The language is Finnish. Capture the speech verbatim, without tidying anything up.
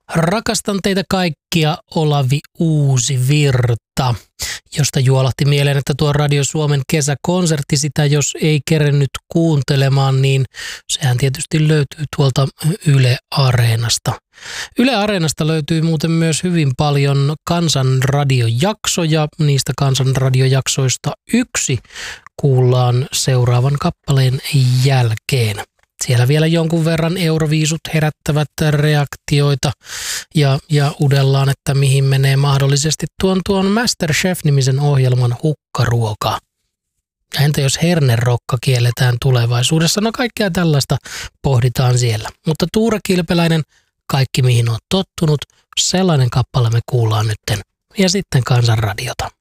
Rakastan teitä kaikkia, Olavi Uusivirta, josta juolahti mieleen, että tuo Radio Suomen kesäkonsertti, sitä jos ei kerennyt kuuntelemaan, niin sehän tietysti löytyy tuolta Yle Areenasta. Yle Areenasta löytyy muuten myös hyvin paljon kansanradiojaksoja. Niistä kansanradiojaksoista yksi kuullaan seuraavan kappaleen jälkeen. Siellä vielä jonkun verran euroviisut herättävät reaktioita ja, ja udellaan, että mihin menee mahdollisesti tuon tuon MasterChef-nimisen ohjelman hukkaruoka. Entä jos hernerokka kielletään tulevaisuudessa? No kaikkea tällaista pohditaan siellä. Mutta Tuure Kilpeläinen, kaikki mihin on tottunut, sellainen kappale me kuullaan nytten. Ja sitten Kansanradiota.